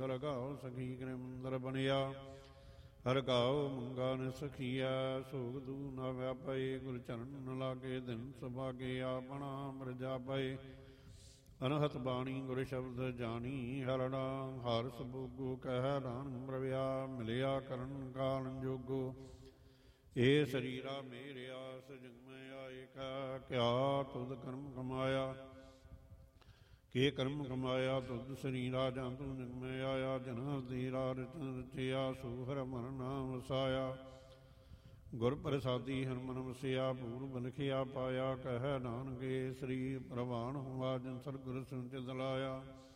ਦਰਗਾਉ ਸਖੀ ਕਰੇ ਮੰਦਰ ਬਣਿਆ। ਹਰ ਗਾਉ ਮੰਗਾ ਨ ਸਖੀਐ ਸੋਗ ਦੂ ਨ ਵਿਆਪੈ। ਗੁਰ ਚਰਨ ਨ ਲਾਗੇ ਦਿਨ ਸੁਭਾਗੇ ਆਪਣਾ ਅੰਮ੍ਰਿਤ ਜਾਪੈ। ਅਨਹਤ ਬਾਣੀ ਗੁਰ ਸ਼ਬਦ ਜਾਣੀ ਹਰਣਾ ਹਰ ਸਭੋਗੋ ਕਹਿ ਨਾਨਕ ਪ੍ਰਵਿਆ ਮਿਲਿਆ ਕਰਨ ਕਾਲ ਜੋਗੋ। ਏ ਸਰੀਰਾ ਮੇਰਿਆ ਸਜਗ ਮੈਂ ਆਏ ਕਾ ਕਿਆ ਤੁਧ ਕਰਮ ਕਮਾਇਆ। ਕੇ ਕਰਮ ਕਮਾਇਆ ਤੁਧ ਸਰੀਰਾ ਜਾਂ ਤੂੰ ਜਗ ਮੈਂ ਆਇਆ। ਜਨਮ ਦੀਰਾ ਰਚਨ ਰਚਿਆ ਸੋ ਹਰ ਮਨ ਨਾਮ ਵਸਾਇਆ। ਗੁਰ ਪ੍ਰਸਾਦੀ ਹਰਮਨ ਵਸਿਆ ਪੂਰਬ ਲਿਖਿਆ ਪਾਇਆ। ਕਹਿ ਨਾਨਕੇ ਸ੍ਰੀ ਪ੍ਰਵਾਨ ਹੋਆ ਜਨ ਸਤਿਗੁਰ ਸੰਚਿਤ ਲਾਇਆ।